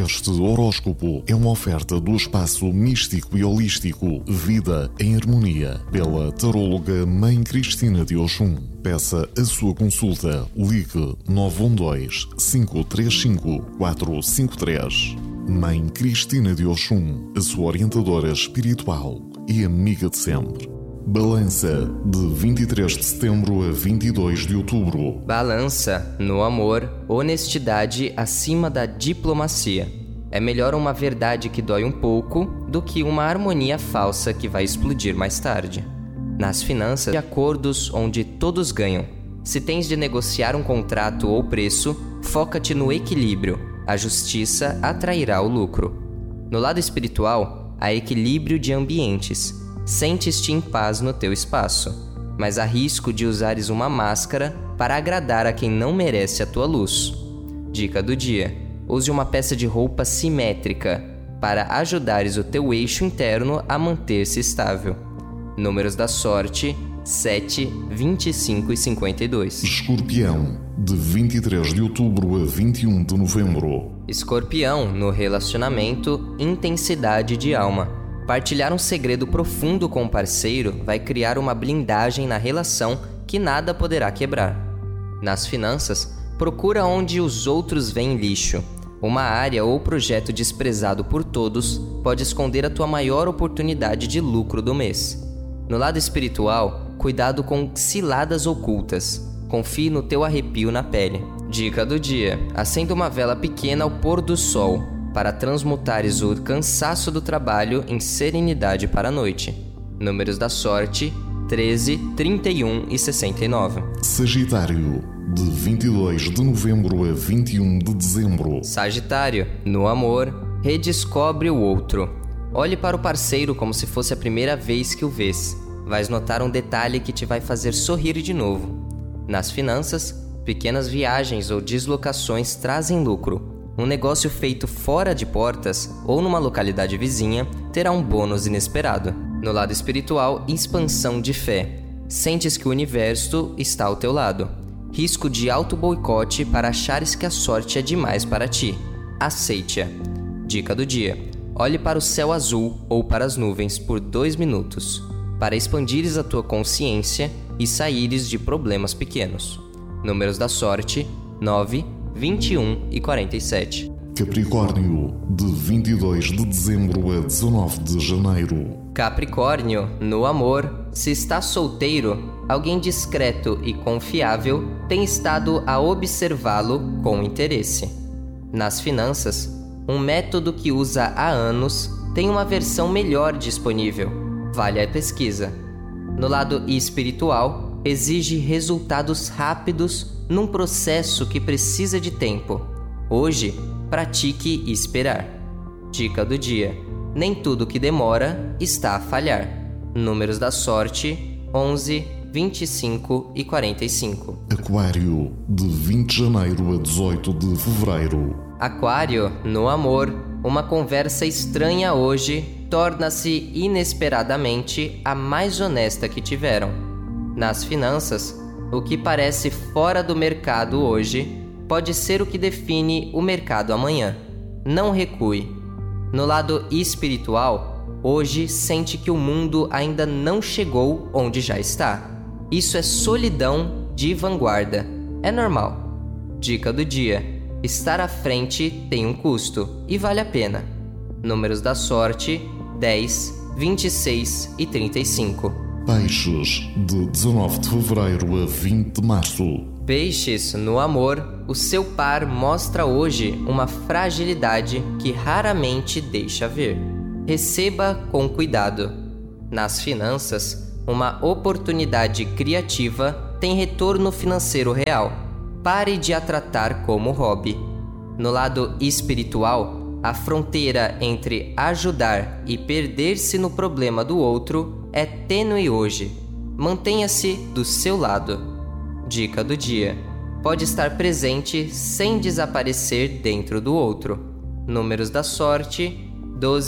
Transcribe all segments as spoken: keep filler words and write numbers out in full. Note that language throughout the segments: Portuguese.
Este horóscopo é uma oferta do espaço místico e holístico Vida em Harmonia, pela taróloga Mãe Cristina de Oxum. Peça a sua consulta. Ligue nove um dois, cinco três cinco, quatro cinco três. Mãe Cristina de Oxum, a sua orientadora espiritual e amiga de sempre. Balança, de vinte e três de setembro a vinte e dois de outubro. Balança, no amor, honestidade acima da diplomacia. É melhor uma verdade que dói um pouco do que uma harmonia falsa que vai explodir mais tarde. Nas finanças, acordos onde todos ganham. Se tens de negociar um contrato ou preço, foca-te no equilíbrio. A justiça atrairá o lucro. No lado espiritual, há equilíbrio de ambientes. Sentes-te em paz no teu espaço, mas há risco de usares uma máscara para agradar a quem não merece a tua luz. Dica do dia: use uma peça de roupa simétrica para ajudares o teu eixo interno a manter-se estável. Números da sorte: sete, vinte e cinco e cinquenta e dois. Escorpião, de vinte e três de outubro a vinte e um de novembro. Escorpião, no relacionamento, intensidade de alma. Partilhar um segredo profundo com o parceiro vai criar uma blindagem na relação que nada poderá quebrar. Nas finanças, procura onde os outros veem lixo. Uma área ou projeto desprezado por todos pode esconder a tua maior oportunidade de lucro do mês. No lado espiritual, cuidado com ciladas ocultas. Confie no teu arrepio na pele. Dica do dia: acenda uma vela pequena ao pôr do sol, para transmutares o cansaço do trabalho em serenidade para a noite. Números da sorte: treze, trinta e um e sessenta e nove. Sagitário, de vinte e dois de novembro a vinte e um de dezembro. Sagitário, no amor, redescobre o outro. Olhe para o parceiro como se fosse a primeira vez que o vês. Vais notar um detalhe que te vai fazer sorrir de novo. Nas finanças, pequenas viagens ou deslocações trazem lucro. Um negócio feito fora de portas ou numa localidade vizinha terá um bônus inesperado. No lado espiritual, expansão de fé. Sentes que o universo está ao teu lado. Risco de auto-boicote para achares que a sorte é demais para ti. Aceite-a. Dica do dia: olhe para o céu azul ou para as nuvens por dois minutos, para expandires a tua consciência e saíres de problemas pequenos. Números da sorte: nove, vinte e um e quarenta e sete. Capricórnio, de vinte e dois de dezembro a dezenove de janeiro. Capricórnio, no amor, se está solteiro, alguém discreto e confiável tem estado a observá-lo com interesse. Nas finanças, um método que usa há anos tem uma versão melhor disponível. Vale a pesquisa. No lado espiritual, exige resultados rápidos num processo que precisa de tempo. Hoje, pratique esperar. Dica do dia: nem tudo que demora está a falhar. Números da sorte: onze, vinte e cinco e quarenta e cinco. Aquário, de vinte de janeiro a dezoito de fevereiro. Aquário, no amor, uma conversa estranha hoje torna-se inesperadamente a mais honesta que tiveram. Nas finanças, o que parece fora do mercado hoje pode ser o que define o mercado amanhã. Não recue. No lado espiritual, hoje sente que o mundo ainda não chegou onde já está. Isso é solidão de vanguarda. É normal. Dica do dia: estar à frente tem um custo e vale a pena. Números da sorte: dez, vinte e seis e trinta e cinco. Peixes, de dezanove de fevereiro a vinte de março. Peixes, no amor, o seu par mostra hoje uma fragilidade que raramente deixa ver. Receba com cuidado. Nas finanças, uma oportunidade criativa tem retorno financeiro real. Pare de a tratar como hobby. No lado espiritual, a fronteira entre ajudar e perder-se no problema do outro é tênue hoje. Mantenha-se do seu lado. Dica do dia: pode estar presente sem desaparecer dentro do outro. Números da sorte: doze,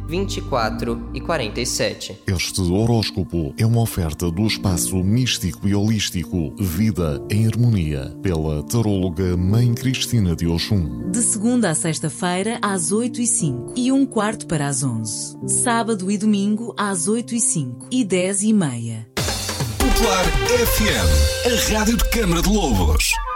vinte e quatro e quarenta e sete. Este horóscopo é uma oferta do Espaço Místico e Holístico Vida em Harmonia, pela taróloga Mãe Cristina de Oxum. De segunda a sexta-feira, às oito e cinco e um quarto para as onze. Sábado e domingo, às oito e cinco e dez e meia. Popular F M, a rádio de Câmara de Lobos.